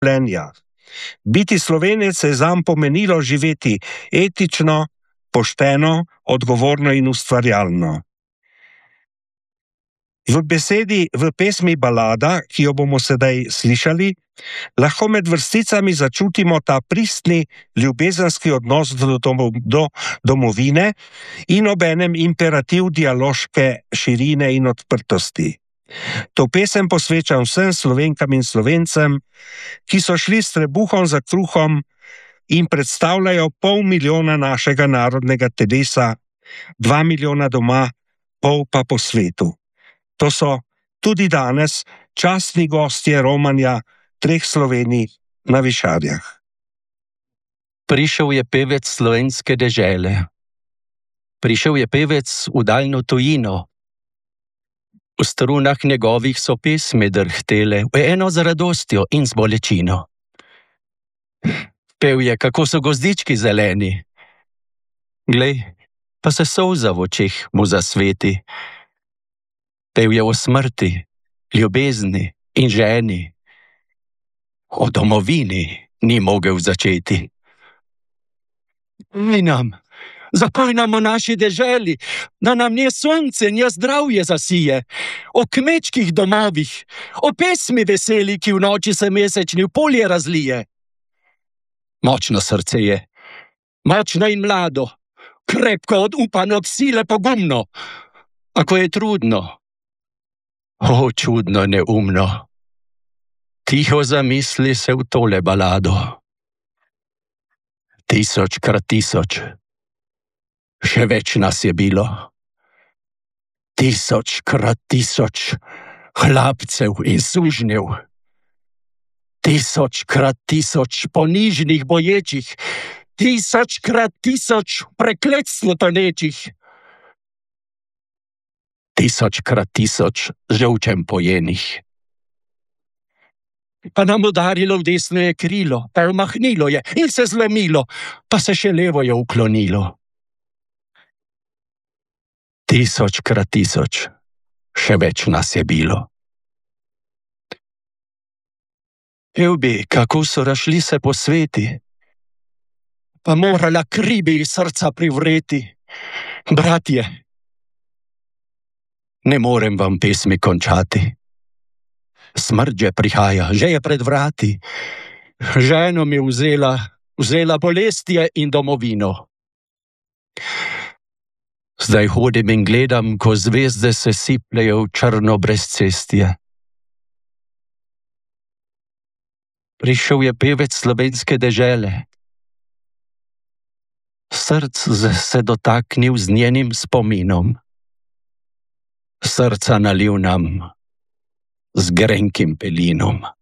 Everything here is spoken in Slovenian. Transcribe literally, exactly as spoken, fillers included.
življenja. Biti Slovenec je zanj pomenilo živeti etično, pošteno, odgovorno in ustvarjalno. V besedi, v pesmi Balada, ki jo bomo sedaj slišali, lahko med vrsticami začutimo ta pristni, ljubezenski odnos do, do, do domovine in obenem imperativ dialoške širine in odprtosti. To pesem posvečam vsem Slovenkam in Slovencem, ki so šli s trebuhom za kruhom in predstavljajo pol milijona našega narodnega telesa, dva milijona doma, pol pa po svetu. To so tudi danes častni gostje romanja treh Slovenij na Višarjah. Prišel je pevec slovenske dežele. Prišel je pevec v daljno tujino. V strunah njegovih so pesmi drhtele, eno z radostjo in z bolečino. Pev je, kako so gozdički zeleni. Glej, pa se solza v očeh mu zasveti. Pev je o smrti, ljubezni in ženi. O domovini ni mogel začeti. Poj nam, zapoj nam o naši deželi, da nam nje sonce, nje zdravje zasije. O kmečkih domovih, o pesmi veseli, ki v noči se mesečni v polje razlije. Močno srce je, močno in mlado, krepko od upano k sile pogumno. Ako je trudno, o, čudno neumno, tiho zamisli se v tole balado. Tisočkrat tisoč, še več nas je bilo. Tisočkrat tisoč hlapcev in sužnjev. Tisočkrat tisoč ponižnih boječih. Tisočkrat tisoč prekletstvo tonečih. Tisočkrat tisoč žolčem pojenih. Pa nam udarilo v desno je krilo, pa omahnilo je in se zlomilo, pa se še levo je uklonilo. Tisočkrat tisoč, še več nas je bilo. Pev bi, kako so rašli se po sveti, pa morala kri bi iz srca privreti. Bratje, ne morem vam pesmi končati. Smrt že prihaja, že je pred vrati. Ženo mi vzela, vzela bolestje in domovino. Zdaj hodim in gledam, ko zvezde se sipljejo v črno brezcestje. Prišel je pevec slovenske dežele. Src se dotaknil z njenim spominom. Srca nalil nam z grenkim pelinom.